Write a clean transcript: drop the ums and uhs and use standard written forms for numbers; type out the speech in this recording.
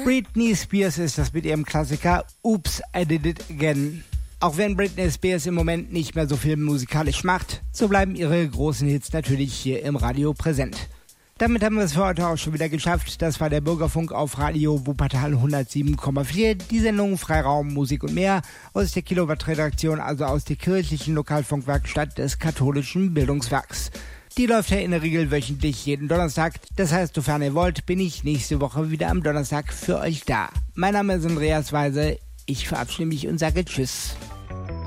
Britney Spears ist das mit ihrem Klassiker Oops, I Did It Again. Auch wenn Britney Spears im Moment nicht mehr so viel musikalisch macht, so bleiben ihre großen Hits natürlich hier im Radio präsent. Damit haben wir es für heute auch schon wieder geschafft. Das war der Bürgerfunk auf Radio Wuppertal 107,4. Die Sendung Freiraum, Musik und mehr aus der Kilowatt-Redaktion, also aus der kirchlichen Lokalfunkwerkstatt des katholischen Bildungswerks. Die läuft ja in der Regel wöchentlich jeden Donnerstag. Das heißt, sofern ihr wollt, bin ich nächste Woche wieder am Donnerstag für euch da. Mein Name ist Andreas Weise. Ich verabschiede mich und sage Tschüss.